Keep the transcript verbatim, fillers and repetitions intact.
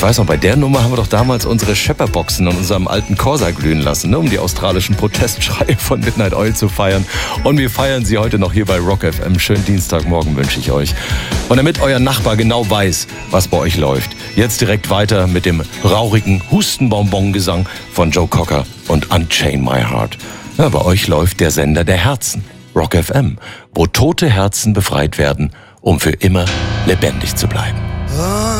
weiß noch, bei der Nummer haben wir doch damals unsere Schepperboxen an unserem alten Corsa glühen lassen, ne, um die australischen Protestschreie von Midnight Oil zu feiern. Und wir feiern sie heute noch hier bei Rock F M. Schönen Dienstagmorgen wünsche ich euch. Und damit euer Nachbar genau weiß, was bei euch läuft, jetzt direkt weiter mit dem rauchigen Hustenbonbon-Gesang von Joe Cocker und Unchain My Heart. Ja, bei euch läuft der Sender der Herzen, Rock F M, wo tote Herzen befreit werden, um für immer lebendig zu bleiben.